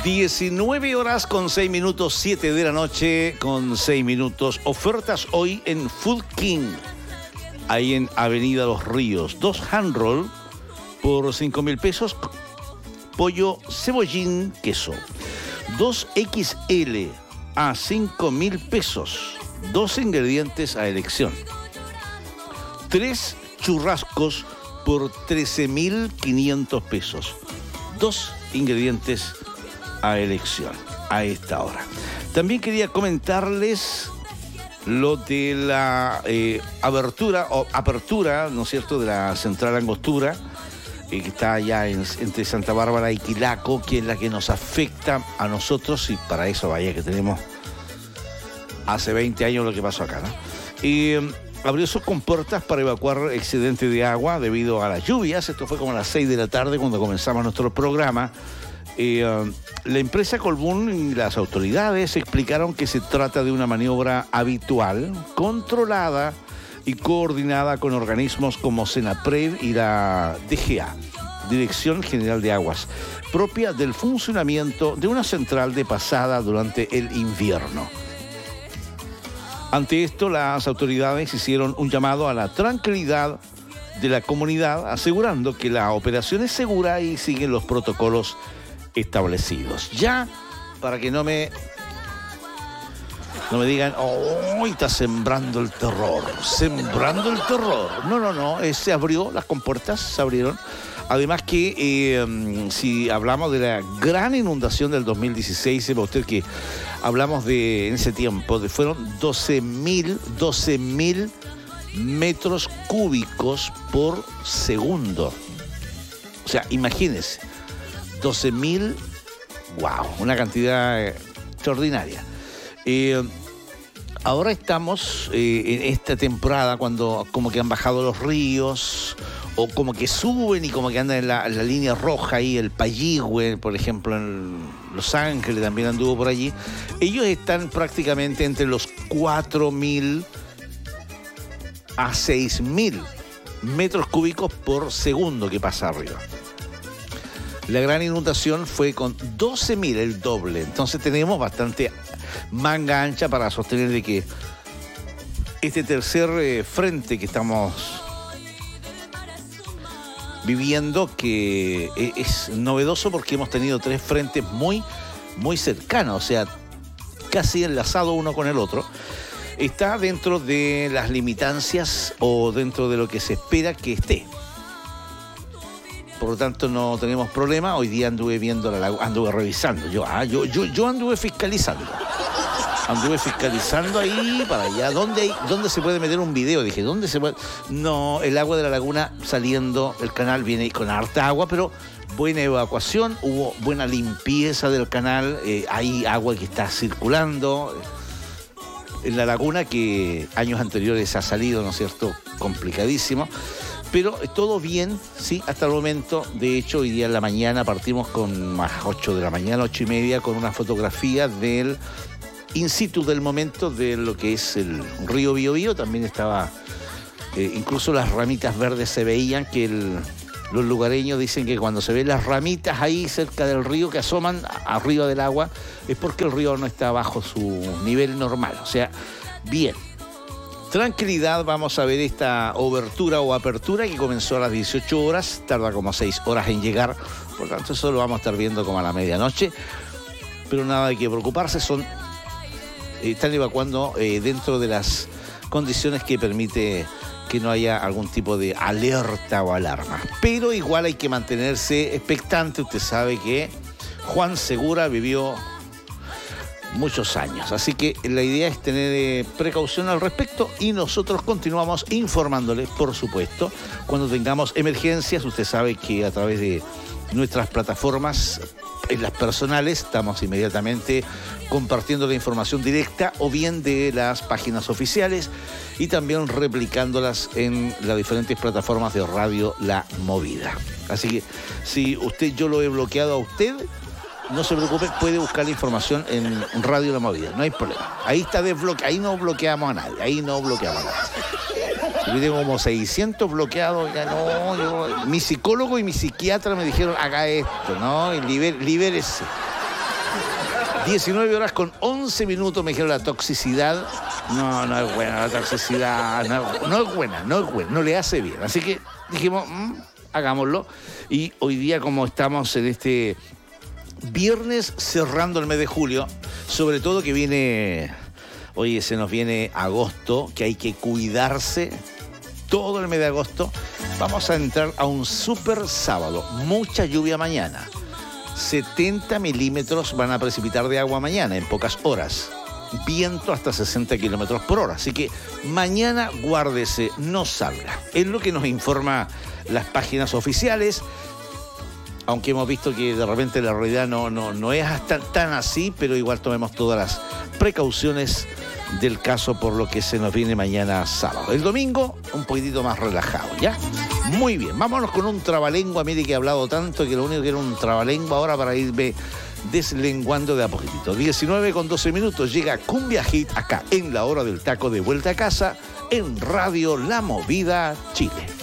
19 horas con 6 minutos, 7 de la noche con 6 minutos. Ofertas hoy en Food King, ahí en Avenida Los Ríos. 2 hand roll por 5.000 pesos. Pollo cebollín queso. 2 XL a 5.000 pesos. 2 ingredientes a elección. 3 churrascos por 13.500 pesos. 2 ingredientes a elección a esta hora. También quería comentarles lo de la apertura, ¿no es cierto?, de la central Angostura, que está allá entre Santa Bárbara y Quilaco, que es la que nos afecta a nosotros, y para eso vaya que tenemos hace 20 años lo que pasó acá, ¿no? Abrió sus compuertas para evacuar excedente de agua debido a las lluvias. Esto fue como a las 6 de la tarde cuando comenzamos nuestro programa. La empresa Colbún y las autoridades explicaron que se trata de una maniobra habitual, controlada y coordinada con organismos como Senaprev y la DGA, Dirección General de Aguas, propia del funcionamiento de una central de pasada durante el invierno. Ante esto, las autoridades hicieron un llamado a la tranquilidad de la comunidad, asegurando que la operación es segura y sigue los protocolos establecidos. Ya, para que no me digan, oh, está sembrando el terror. Sembrando el terror. No, se abrió, las compuertas se abrieron. Además que si hablamos de la gran inundación del 2016, sepa usted que hablamos de, en ese tiempo, fueron 12.000 metros cúbicos por segundo. O sea, imagínense, 12.000, wow, una cantidad extraordinaria. Ahora estamos en esta temporada cuando como que han bajado los ríos, o como que suben y como que andan en la línea roja ahí, el Payihue, por ejemplo, en Los Ángeles también anduvo por allí. Ellos están prácticamente entre los 4.000 a 6.000 metros cúbicos por segundo que pasa arriba. La gran inundación fue con 12.000, el doble. Entonces tenemos bastante manga ancha para sostener de que este tercer frente que estamos viviendo, que es novedoso porque hemos tenido 3 frentes muy, muy cercanos, o sea, casi enlazados uno con el otro, está dentro de las limitancias o dentro de lo que se espera que esté. Por lo tanto, no tenemos problema. Hoy día anduve viendo anduve revisando. Yo anduve fiscalizando. Anduve fiscalizando ahí para allá. ¿Dónde se puede meter un video? Dije, ¿dónde se puede? No, el agua de la laguna saliendo, el canal viene con harta agua, pero buena evacuación, hubo buena limpieza del canal, hay agua que está circulando en la laguna que años anteriores ha salido, ¿no es cierto?, complicadísimo. Pero todo bien, sí, hasta el momento. De hecho, hoy día en la mañana partimos con las 8 de la mañana, 8:30, con una fotografía del in situ del momento de lo que es el río Biobío. También estaba, incluso las ramitas verdes se veían, que los lugareños dicen que cuando se ven las ramitas ahí cerca del río que asoman arriba del agua, es porque el río no está bajo su nivel normal. O sea, bien. Tranquilidad, vamos a ver esta obertura o apertura que comenzó a las 18 horas, tarda como 6 horas en llegar, por lo tanto eso lo vamos a estar viendo como a la medianoche, pero nada de que preocuparse, están evacuando dentro de las condiciones que permite que no haya algún tipo de alerta o alarma, pero igual hay que mantenerse expectante. Usted sabe que Juan Segura vivió muchos años, así que la idea es tener precaución al respecto y nosotros continuamos informándoles, por supuesto, cuando tengamos emergencias. Usted sabe que a través de nuestras plataformas, en las personales, estamos inmediatamente compartiendo la información directa o bien de las páginas oficiales y también replicándolas en las diferentes plataformas de Radio La Movida. Así que si yo lo he bloqueado a usted, no se preocupe, puede buscar la información en Radio La Movida, no hay problema. Ahí está desbloqueado, ahí no bloqueamos a nadie, Yo tengo como 600 bloqueados, ya no, mi psicólogo y mi psiquiatra me dijeron, haga esto, ¿no? Y libérese. 19 horas con 11 minutos, me dijeron la toxicidad. No es buena la toxicidad, no es buena, no le hace bien. Así que dijimos, hagámoslo. Y hoy día, como estamos en este viernes cerrando el mes de julio, sobre todo que viene, oye, se nos viene agosto, que hay que cuidarse todo el mes de agosto. Vamos a entrar a un súper sábado, mucha lluvia mañana. 70 milímetros van a precipitar de agua mañana en pocas horas. Viento hasta 60 kilómetros por hora. Así que mañana guárdese, no salga. Es lo que nos informa las páginas oficiales. Aunque hemos visto que de repente la realidad no es hasta tan así, pero igual tomemos todas las precauciones del caso por lo que se nos viene mañana sábado. El domingo, un poquitito más relajado, ¿ya? Muy bien, vámonos con un trabalengua. Mire que he hablado tanto que lo único que era un trabalengua ahora para irme deslenguando de a poquitito. 19 con 12 minutos, llega Cumbia Hit acá en la hora del taco de vuelta a casa en Radio La Movida Chile.